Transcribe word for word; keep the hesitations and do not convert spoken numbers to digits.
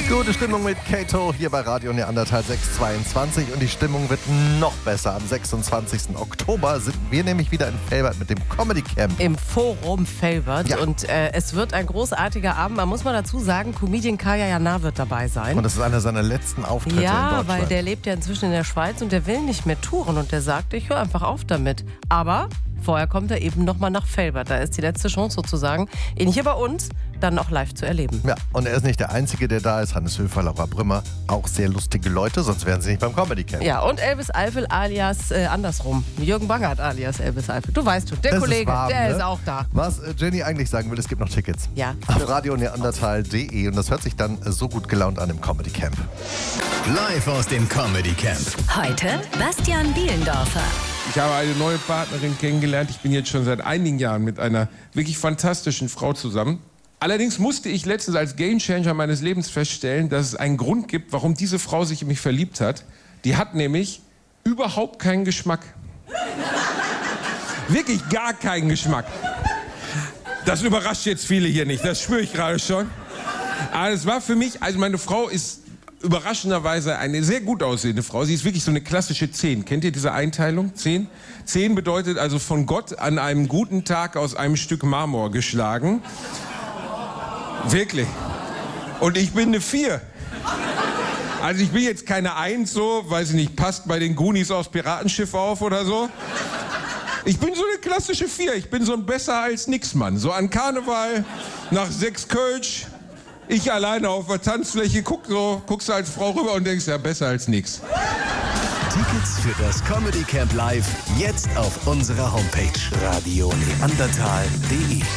Gute Stimmung mit Kato hier bei Radio Neandertal sechs zweiundzwanzig und die Stimmung wird noch besser. Am sechsundzwanzigsten Oktober sind wir nämlich wieder in Velbert mit dem Comedy Camp. Im Forum Velbert Ja. und äh, es wird ein großartiger Abend. Man muss mal dazu sagen, Comedian Kaya Jana wird dabei sein. Und das ist einer seiner letzten Auftritte in Ja, Deutschland. weil der lebt ja inzwischen in der Schweiz und der will nicht mehr touren und der sagt, ich höre einfach auf damit. Aber vorher kommt er eben nochmal nach Velbert. Da ist die letzte Chance sozusagen, ihn hier bei uns dann auch live zu erleben. Ja, und er ist nicht der Einzige, der da ist. Hannes Höfer, Laura Brümmer, auch sehr lustige Leute, sonst wären sie nicht beim Comedy Camp. Ja, und Elvis Eifel alias äh, andersrum. Jürgen Bangert alias Elvis Eifel. Du weißt schon, der Das Kollege, ist warm, der ne? ist auch da. Was äh, Jenny eigentlich sagen will, es gibt noch Tickets. Ja. Auf radio neandertal punkt de und das hört sich dann äh, so gut gelaunt an im Comedy Camp. Live aus dem Comedy Camp. Heute Bastian Bielendorfer. Ich habe eine neue Partnerin kennengelernt. Ich bin jetzt schon seit einigen Jahren mit einer wirklich fantastischen Frau zusammen. Allerdings musste ich letztens als Gamechanger meines Lebens feststellen, dass es einen Grund gibt, warum diese Frau sich in mich verliebt hat. Die hat nämlich überhaupt keinen Geschmack. Wirklich gar keinen Geschmack. Das überrascht jetzt viele hier nicht, das spüre ich gerade schon. Aber es war für mich, also meine Frau ist überraschenderweise eine sehr gut aussehende Frau. Sie ist wirklich so eine klassische zehn. Kennt ihr diese Einteilung? zehn? zehn bedeutet also von Gott an einem guten Tag aus einem Stück Marmor geschlagen. Wirklich. Und ich bin eine vier. Also ich bin jetzt keine eins so, weiß ich nicht, passt bei den Goonies aufs Piratenschiff auf oder so. Ich bin so eine klassische vier. Ich bin so ein besser als nix Mann. So an Karneval, nach sechs Kölsch, ich alleine auf der Tanzfläche, guck so, guckst du als Frau rüber und denkst, ja, besser als nix. Tickets für das Comedy Camp live jetzt auf unserer Homepage radio neandertal punkt de.